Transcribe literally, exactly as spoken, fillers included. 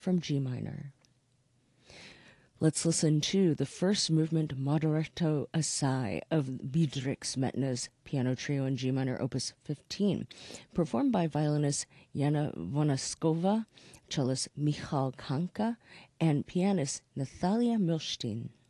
from G minor. Let's listen to the first movement Moderato Assai of Bedřich Smetana's Piano Trio in G minor, opus fifteen, performed by violinist Jana Vonaskova, cellist Michal Kanka, and pianist Natalia Milstein.